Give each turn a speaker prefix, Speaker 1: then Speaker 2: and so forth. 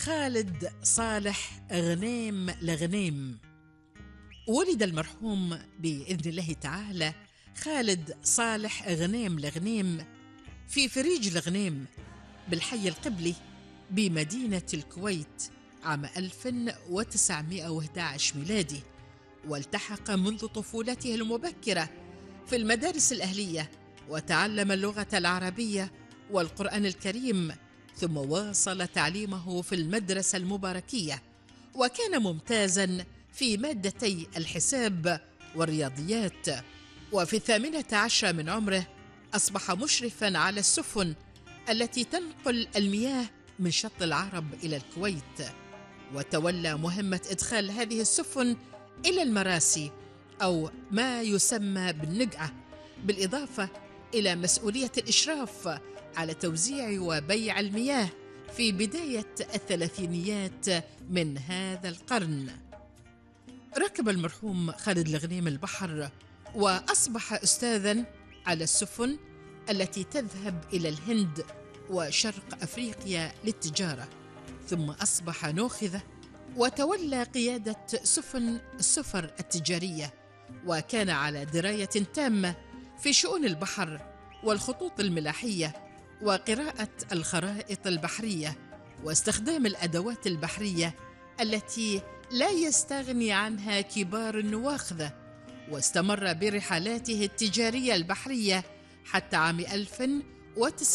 Speaker 1: خالد صالح غنيم لغنيم. ولد المرحوم بإذن الله تعالى خالد صالح غنيم لغنيم في فريج لغنيم بالحي القبلي بمدينة الكويت عام 1911 ميلادي، والتحق منذ طفولته المبكرة في المدارس الأهلية، وتعلم اللغة العربية والقرآن الكريم، ثم واصل تعليمه في المدرسة المباركية، وكان ممتازاً في مادتي الحساب والرياضيات. وفي 18 من عمره أصبح مشرفاً على السفن التي تنقل المياه من شط العرب إلى الكويت، وتولى مهمة إدخال هذه السفن إلى المراسي أو ما يسمى بالنقعة، بالإضافة إلى مسؤولية الإشراف على توزيع وبيع المياه في بداية الثلاثينيات من هذا القرن. ركب المرحوم خالد الغنيم البحر وأصبح أستاذاً على السفن التي تذهب إلى الهند وشرق أفريقيا للتجارة، ثم أصبح ناخذة وتولى قيادة سفن السفر التجارية، وكان على دراية تامة في شؤون البحر والخطوط الملاحية وقراءة الخرائط البحرية واستخدام الأدوات البحرية التي لا يستغني عنها كبار النواخذة. واستمر برحلاته التجارية البحرية حتى عام 1900